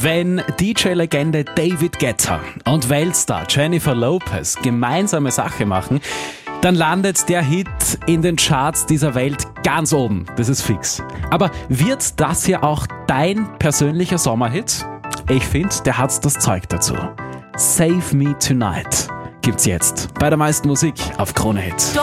Wenn DJ-Legende David Guetta und Weltstar Jennifer Lopez gemeinsame Sache machen, dann landet der Hit in den Charts dieser Welt ganz oben. Das ist fix. Aber wird das hier auch dein persönlicher Sommerhit? Ich finde, der hat das Zeug dazu. Save Me Tonight gibt's jetzt bei der meisten Musik auf Krone Hit.